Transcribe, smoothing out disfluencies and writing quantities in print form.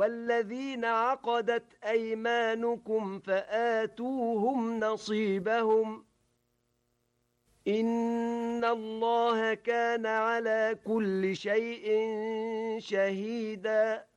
والذين عقدت أيمانكم فآتوهم نصيبهم إن الله كان على كل شيء شهيداً